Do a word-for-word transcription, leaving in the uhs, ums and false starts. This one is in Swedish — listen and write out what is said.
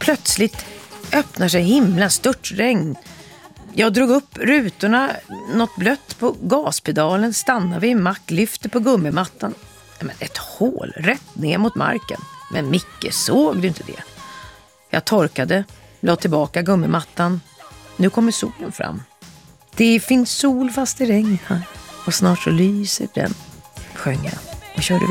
Plötsligt öppnar sig himlen, störtregn. Jag drog upp rutorna, något blött på gaspedalen, stannar vid en mack, lyfter på gummimattan. Men ett hål rätt ner mot marken. Men Micke, såg du inte det? Jag torkade, la tillbaka gummimattan. Nu kommer solen fram. Det finns sol fast det regnar och snart så lyser den, sjöng jag och körde